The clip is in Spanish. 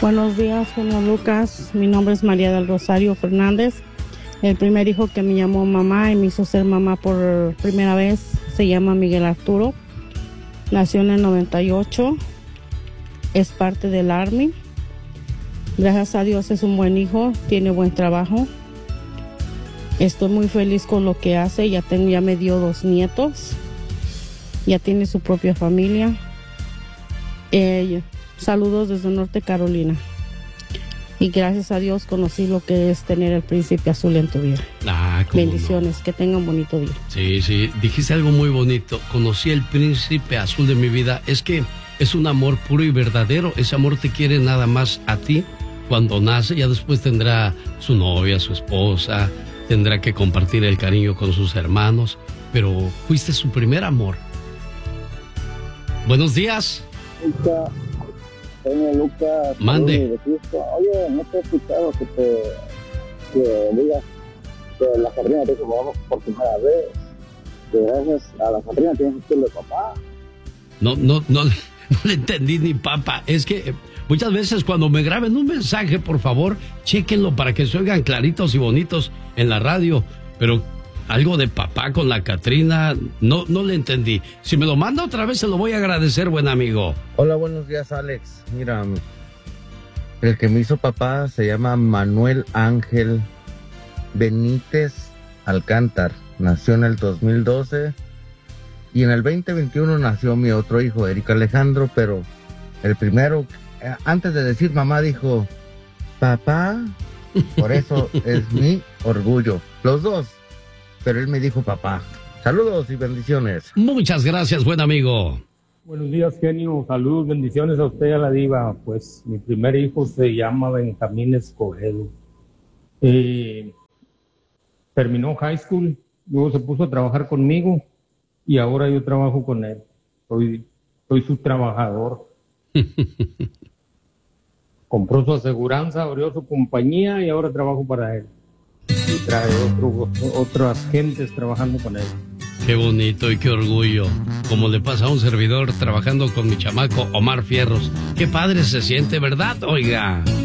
Buenos días, genio Lucas. Mi nombre es María del Rosario Fernández. El primer hijo que me llamó mamá y me hizo ser mamá por primera vez se llama Miguel Arturo. Nació en el 98. Es parte del Army. Gracias a Dios es un buen hijo, tiene buen trabajo. Estoy muy feliz con lo que hace. Ya me dio 2 nietos. Ya tiene su propia familia. Saludos desde Norte Carolina. Y gracias a Dios conocí lo que es tener el príncipe azul en tu vida. Bendiciones, no. Que tengan bonito día. Sí, dijiste algo muy bonito. Conocí el príncipe azul de mi vida. Es que es un amor puro y verdadero. Ese amor te quiere nada más a ti cuando nace. Ya después tendrá su novia, su esposa. Tendrá que compartir el cariño con sus hermanos. Pero fuiste su primer amor. Buenos días. Señor Lucas, mande. Oye, no te he escuchado que digas que la Catrina te dijo que vamos por primera vez, que gracias a la Catrina tienes que decirle papá. No le entendí ni papa. Es que muchas veces cuando me graben un mensaje, por favor, chéquenlo para que se oigan claritos y bonitos en la radio. Pero algo de papá con la Catrina, no le entendí. Si me lo manda otra vez, se lo voy a agradecer, buen amigo. Hola, buenos días, Alex. Mira, el que me hizo papá se llama Manuel Ángel Benítez Alcántar. Nació en el 2012 y en el 2021 nació mi otro hijo, Eric Alejandro, pero el primero, antes de decir mamá, dijo papá. Por eso es mi orgullo. Los dos. Pero él me dijo papá. Saludos y bendiciones. Muchas gracias, buen amigo. Buenos días, genio. Saludos, bendiciones a usted y a la diva. Pues mi primer hijo se llama Benjamín Escobedo. Terminó high school, luego se puso a trabajar conmigo y ahora yo trabajo con él. Soy su trabajador. Compró su aseguranza, abrió su compañía y ahora trabajo para él. Y trae otras gentes trabajando con él. Qué bonito y qué orgullo. Como le pasa a un servidor trabajando con mi chamaco Omar Fierros. Qué padre se siente, ¿verdad? Oiga.